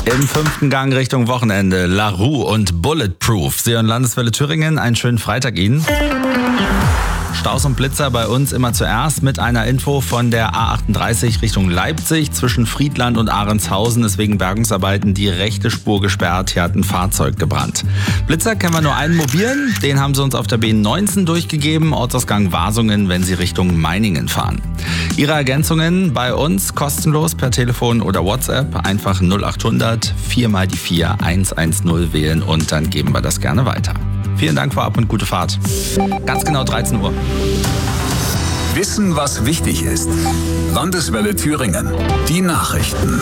Im 5. Gang Richtung Wochenende, La Rue und Bulletproof. Sie hören Landeswelle Thüringen, einen schönen Freitag Ihnen. Staus und Blitzer bei uns immer zuerst mit einer Info von der A38 Richtung Leipzig. Zwischen Friedland und Ahrenshausen ist wegen Bergungsarbeiten die rechte Spur gesperrt. Hier hat ein Fahrzeug gebrannt. Blitzer kennen wir nur einen mobilen. Den haben sie uns auf der B19 durchgegeben. Ortsausgang Wasungen, wenn sie Richtung Meiningen fahren. Ihre Ergänzungen bei uns kostenlos per Telefon oder WhatsApp. Einfach 0800 4 mal die 4 110 wählen und dann geben wir das gerne weiter. Vielen Dank vorab und gute Fahrt. Ganz genau 13 Uhr. Wissen, was wichtig ist. Landeswelle Thüringen. Die Nachrichten.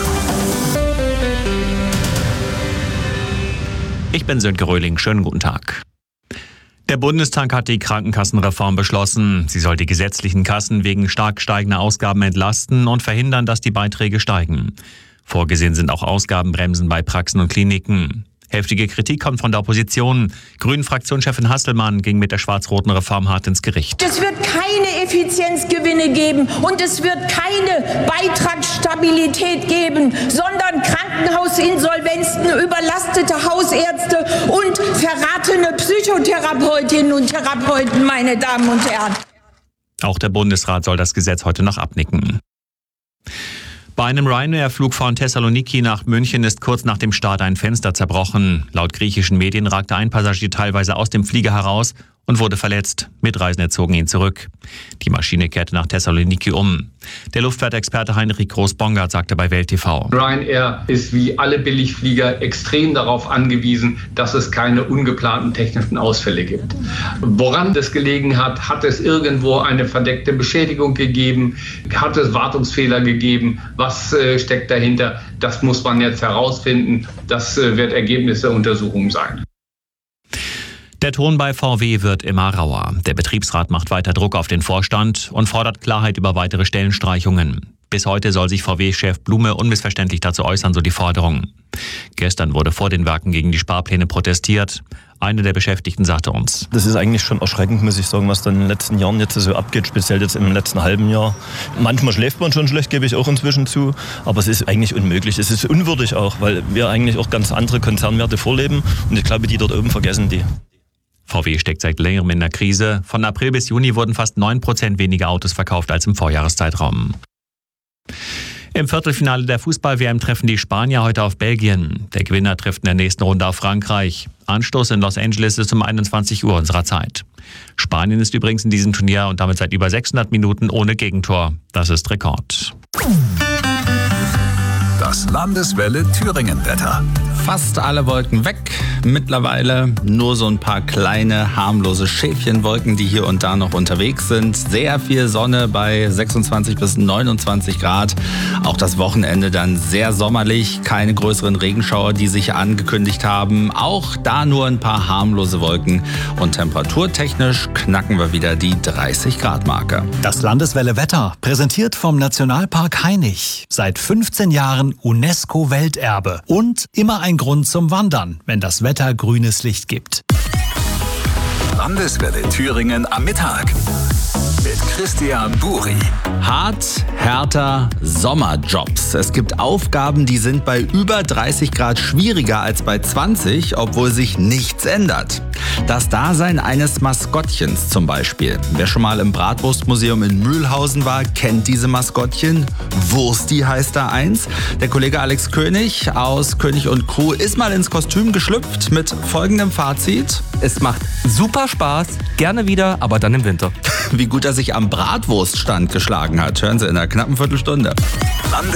Ich bin Sönke Röhling. Schönen guten Tag. Der Bundestag hat die Krankenkassenreform beschlossen. Sie soll die gesetzlichen Kassen wegen stark steigender Ausgaben entlasten und verhindern, dass die Beiträge steigen. Vorgesehen sind auch Ausgabenbremsen bei Praxen und Kliniken. Heftige Kritik kommt von der Opposition. Grünen-Fraktionschefin Hasselmann ging mit der schwarz-roten Reform hart ins Gericht. Es wird keine Effizienzgewinne geben und es wird keine Beitragsstabilität geben, sondern Krankenhausinsolvenzen, überlastete Hausärzte und verratene Psychotherapeutinnen und Therapeuten, meine Damen und Herren. Auch der Bundesrat soll das Gesetz heute noch abnicken. Bei einem Ryanair-Flug von Thessaloniki nach München ist kurz nach dem Start ein Fenster zerbrochen. Laut griechischen Medien ragte ein Passagier teilweise aus dem Flieger heraus und wurde verletzt. Mitreisende zogen ihn zurück. Die Maschine kehrte nach Thessaloniki um. Der Luftfahrtexperte Heinrich Groß-Bongard sagte bei Welt TV: Ryanair ist wie alle Billigflieger extrem darauf angewiesen, dass es keine ungeplanten technischen Ausfälle gibt. Woran das gelegen hat, hat es irgendwo eine verdeckte Beschädigung gegeben, hat es Wartungsfehler gegeben, was steckt dahinter, das muss man jetzt herausfinden, das wird Ergebnis der Untersuchung sein. Der Ton bei VW wird immer rauer. Der Betriebsrat macht weiter Druck auf den Vorstand und fordert Klarheit über weitere Stellenstreichungen. Bis heute soll sich VW-Chef Blume unmissverständlich dazu äußern, so die Forderung. Gestern wurde vor den Werken gegen die Sparpläne protestiert. Einer der Beschäftigten sagte uns: Das ist eigentlich schon erschreckend, muss ich sagen, was dann in den letzten Jahren jetzt so abgeht, speziell jetzt im letzten halben Jahr. Manchmal schläft man schon schlecht, gebe ich auch inzwischen zu, aber es ist eigentlich unmöglich. Es ist unwürdig auch, weil wir eigentlich auch ganz andere Konzernwerte vorleben und ich glaube, die dort oben vergessen die. VW steckt seit längerem in der Krise. Von April bis Juni wurden fast 9% weniger Autos verkauft als im Vorjahreszeitraum. Im Viertelfinale der Fußball-WM treffen die Spanier heute auf Belgien. Der Gewinner trifft in der nächsten Runde auf Frankreich. Anstoß in Los Angeles ist um 21 Uhr unserer Zeit. Spanien ist übrigens in diesem Turnier und damit seit über 600 Minuten ohne Gegentor. Das ist Rekord. Das Landeswelle Thüringen-Wetter. Fast alle Wolken weg. Mittlerweile nur so ein paar kleine, harmlose Schäfchenwolken, die hier und da noch unterwegs sind. Sehr viel Sonne bei 26 bis 29 Grad. Auch das Wochenende dann sehr sommerlich. Keine größeren Regenschauer, die sich angekündigt haben. Auch da nur ein paar harmlose Wolken. Und temperaturtechnisch knacken wir wieder die 30-Grad-Marke. Das Landeswelle Wetter, präsentiert vom Nationalpark Hainich. Seit 15 Jahren UNESCO-Welterbe. Und immer ein Grund zum Wandern, wenn das Wetter grünes Licht gibt. Landeswelle Thüringen am Mittag mit Christian Buri. Hart, härter Sommerjobs. Es gibt Aufgaben, die sind bei über 30 Grad schwieriger als bei 20, obwohl sich nichts ändert. Das Dasein eines Maskottchens zum Beispiel. Wer schon mal im Bratwurstmuseum in Mühlhausen war, kennt diese Maskottchen. Wursti heißt da eins. Der Kollege Alex König aus König & Crew ist mal ins Kostüm geschlüpft mit folgendem Fazit: Es macht super Spaß, gerne wieder, aber dann im Winter. Wie gut er sich am Bratwurststand geschlagen hat, hören Sie in einer knappen Viertelstunde.